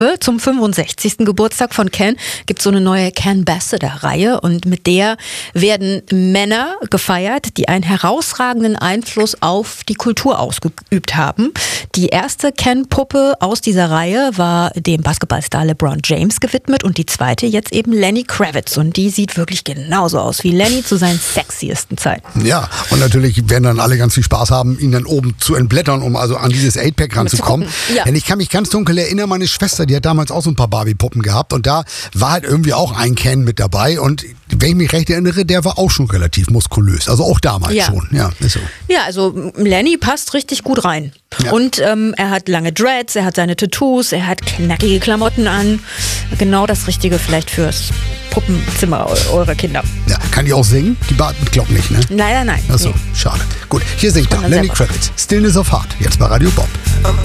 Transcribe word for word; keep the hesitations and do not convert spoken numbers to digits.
Zum fünfundsechzigsten Geburtstag von Ken gibt es so eine neue Canbassador-Reihe und mit der werden Männer gefeiert, die einen herausragenden Einfluss auf die Kultur ausgeübt haben. Die erste Ken-Puppe aus dieser Reihe war dem Basketballstar LeBron James gewidmet und die zweite jetzt eben Lenny Kravitz und die sieht wirklich genauso aus wie Lenny zu seinen sexiesten Zeiten. Ja, und natürlich werden dann alle ganz viel Spaß haben, ihn dann oben zu entblättern, um also an dieses Eight-Pack ranzukommen. Ja. Denn ich kann mich ganz dunkel erinnern, meine Schwester, die hat damals auch so ein paar Barbie-Puppen gehabt und da war halt irgendwie auch ein Ken mit dabei und wenn ich mich recht erinnere, der war auch schon relativ muskulös, also auch damals ja. schon. Ja, ist so. Ja, also Lenny passt richtig gut rein. Ja. Und ähm, er hat lange Dreads, er hat seine Tattoos, er hat knackige Klamotten an. Genau das Richtige vielleicht fürs Puppenzimmer eurer Kinder. Ja, kann die auch singen? Die Bart mit Glock nicht, ne? Leider nein. Achso, nee. schade. Gut, hier singt er Kann er Lenny selber. Kravitz. Stillness of Heart, jetzt bei Radio Bob.